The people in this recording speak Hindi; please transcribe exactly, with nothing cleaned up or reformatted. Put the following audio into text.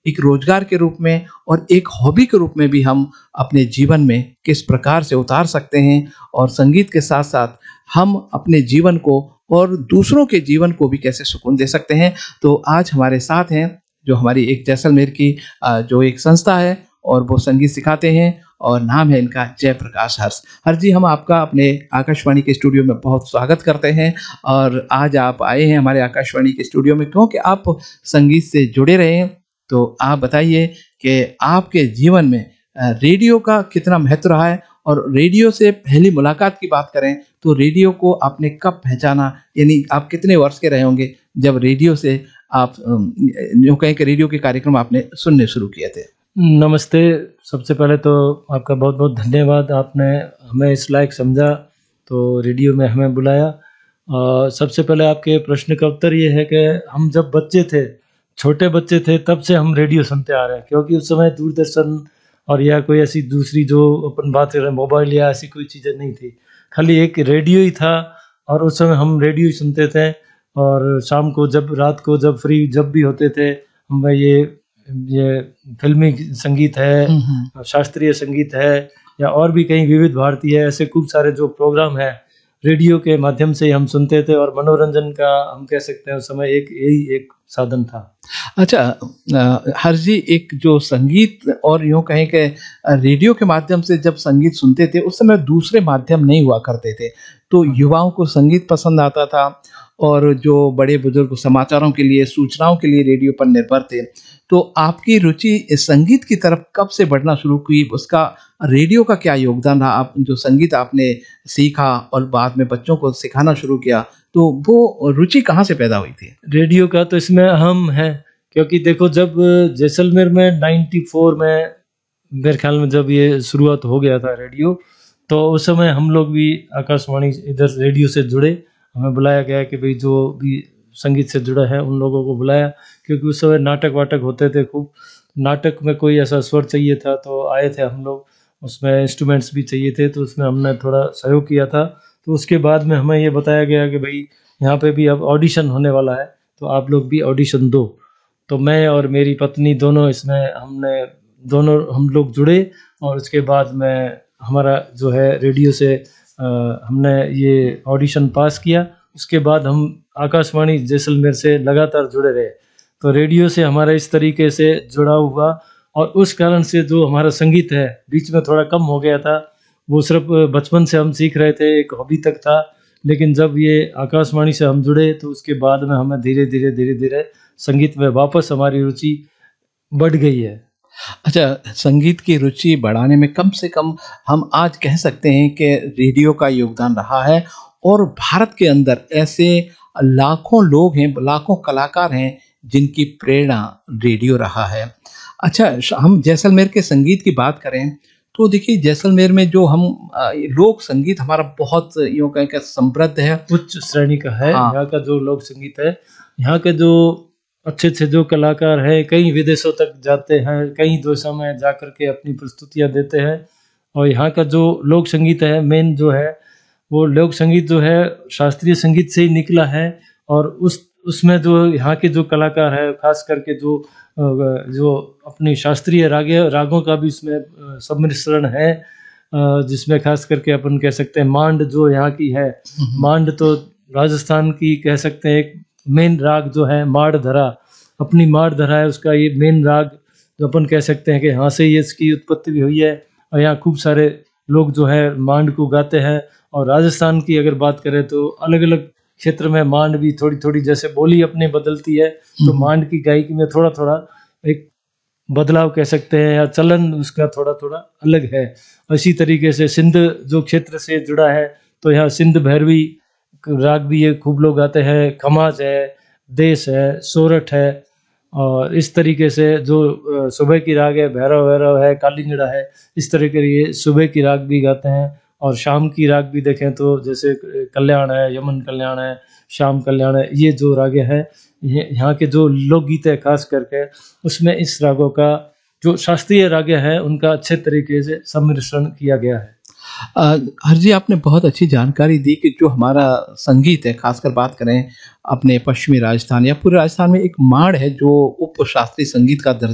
एक रोज़गार के रूप में और एक हॉबी के रूप में भी हम अपने जीवन में किस प्रकार से उतार सकते हैं और संगीत के साथ-साथ हम अपने जीवन को और दूसरों के जीवन को भी कैसे सुकून दे सकते हैं। तो आज हमारे साथ हैं जो हमारी एक जैसलमेर की अ, जो एक संस्था है और वो संगीत सिखाते हैं और नाम है इनका जयप्रकाश हर्ष। हर्ष जी, हम आपका अपने आकाशवाणी के स्टूडियो में बहुत स्वागत करते हैं और आज आप आए हैं हमारे आकाशवाणी के स्टूडियो में क्योंकि आप संगीत से जुड़े रहे हैं। तो आप बताइए कि आपके जीवन में अ, रेडियो का कितना महत्व रहा है और रेडियो से पहली मुलाकात की बात करें तो रेडियो को आपने कब पहचाना? यानी आप कितने वर्ष के रहे होंगे जब रेडियो से आप अम, यूँ कहें कि रेडियो के कार्यक्रम आपने सुनने शुरू किए थे? नमस्ते। सबसे पहले तो आपका बहुत-बहुत धन्यवाद, आपने हमें इस लायक समझा, तो रेडियो में हमें बुलाया। अ, सबसे पहले आपके प्रश्न का उत्तर ये है कि हम जब बच्चे थे, छोटे बच्चे थे, तब से हम रेडियो सुनते आ रहे हैं क्योंकि उस समय दूरदर्शन और या कोई ऐसी दूसरी जो अपन बात कर रहे हैं मोबाइल या ऐसी कोई चीज़ें नहीं थी। खाली एक रेडियो ही था और उस समय हम रेडियो ही सुनते थे और शाम को जब रात को जब फ्री जब भी होते थे, हम ये ये फ़िल्मी संगीत है, हुँ, हुँ। शास्त्रीय संगीत है या और भी कहीं विविध भारती है, ऐसे खूब सारे जो प्रोग्राम हैं, रेडियो के माध्यम से ही हम सुनते थे और मनोरंजन का हम कह सकते हैं उस समय एक यही एक साधन था। अच्छा अ, हर्ष जी, एक जो संगीत और यूँ कहें कि अ, रेडियो के माध्यम से जब संगीत सुनते थे उस समय दूसरे माध्यम नहीं हुआ करते थे। तो हाँ। युवाओं को संगीत पसंद आता था और जो बड़े-बुजुर्ग समाचारों के लिए, सूचनाओं के लिए रेडियो पर निर्भर थे। तो आपकी रुचि इस संगीत की तरफ कब से बढ़ना शुरू हुई? उसका रेडियो का क्या योगदान रहा? आप जो संगीत आपने सीखा और बाद में बच्चों को सिखाना शुरू किया, तो वो रुचि कहाँ से पैदा हुई थी? रेडियो का तो इसमें अहम है क्योंकि देखो जब जैसलमेर में चौरानवे में मेरे ख्याल में जब ये शुरुआत हो गया था रेडियो, तो उस समय हम लोग भी आकाशवाणी इधर रेडियो से जुड़े। हमें बुलाया गया कि भई जो भी संगीत से जुड़ा है उन लोगों को बुलाया क्योंकि उस समय नाटक-वाटक होते थे खूब। नाटक में कोई ऐसा स्वर चाहिए था तो आए थे हम लोग, उसमें इंस्ट्रूमेंट्स भी चाहिए थे तो उसमें हमने थोड़ा सहयोग किया था। तो उसके बाद में हमें ये बताया गया कि भई यहाँ पे भी अब ऑडिशन होने वाला है, तो आप लोग भी ऑडिशन दो। तो मैं और मेरी पत्नी दोनों इसमें हमने दोनों हम लोग जुड़े और उसके बाद में हमारा जो है रेडियो से अ, हमने ये ऑडिशन पास किया। उसके बाद हम आकाशवाणी जैसलमेर से लगातार जुड़े रहे। तो रेडियो से हमारा इस तरीके से जुड़ाव हुआ और उस कारण से जो हमारा संगीत है, बीच में थोड़ा कम हो गया था। वो सिर्फ़ बचपन से हम सीख रहे थे, एक हॉबी तक था। लेकिन जब ये आकाशवाणी से हम जुड़े तो उसके बाद में हमें धीरे-धीरे, धीरे-धीरे संगीत में वापस हमारी रुचि बढ़ गई है। अच्छा, संगीत की रुचि बढ़ाने में कम से कम हम आज कह सकते हैं कि रेडियो का योगदान रहा है और भारत के अंदर ऐसे लाखों लोग हैं, लाखों कलाकार हैं, जिनकी प्रेरणा रेडियो रहा है। अच्छा, श हम जैसलमेर के संगीत की बात करें, तो देखिए जैसलमेर में जो हम अ, लोक संगीत हमारा बहुत यूँ कहें कि समृद्ध है। उच्च श्रेणी का है, हाँ। यहाँ का जो लोक संगीत है, यहाँ के जो अच्छे-अच्छे जो कलाकार हैं, कई विदेशों तक जाते हैं, कई देशों में जाकर के अपनी प्रस्तुतियाँ देते हैं और यहाँ का जो लोक संगीत है, मेन जो है, वो लोक संगीत जो है शास्त्रीय संगीत से ही निकला है और उस उसमें जो यहाँ के जो कलाकार हैं, ख़ास करके जो अ, जो अपनी शास्त्रीय रागे रागों का भी इसमें अ, सम्मिश्रण है अ, जिसमें ख़ास करके अपन कह सकते हैं मांड जो यहाँ की है, हुँ, हुँ। मांड तो राजस्थान की कह सकते हैं एक मेन राग जो है माड़धरा, अपनी माड़धरा है उसका ये मेन राग जो अपन कह सकते हैं कि यहाँ से ही इसकी उत्पत्ति भी हुई है और यहाँ खूब सारे लोग जो है मांड को गाते हैं और राजस्थान की अगर बात करें तो अलग-अलग क्षेत्र में मांड भी थोड़ी-थोड़ी जैसे बोली अपनी बदलती है, तो हुँ, हुँ। मांड की गायकी में थोड़ा-थोड़ा एक बदलाव कह सकते हैं या चलन उसका थोड़ा-थोड़ा अलग है। इसी तरीके से सिंध जो क्षेत्र से जुड़ा है, तो यहाँ सिंध भैरवी राग भी ये खूब लोग गाते हैं, खमाज है, देश है, सोरठ है और इस तरीके से जो अ, सुबह की राग है, भैरव-वैरव है, कालिंगड़ा है, इस तरह के ये सुबह की राग भी गाते हैं और शाम की राग भी देखें तो जैसे क कल्याण है, यमन कल्याण है, श्याम कल्याण है, ये जो रागें हैं, ये यहाँ के जो लोकगीत है ख़ास करके, उसमें इस रागों का जो शास्त्रीय रागें हैं, उनका अच्छे तरीके से सम्मिश्रण किया गया है। अ, हर जी, आपने बहुत अच्छी जानकारी दी कि जो हमारा संगीत है, खासकर बात करें अपने पश्चिमी राजस्थान या पूरे राजस्थान में एक माड़ है जो उप शास्त्रीय संगीत का दर्जा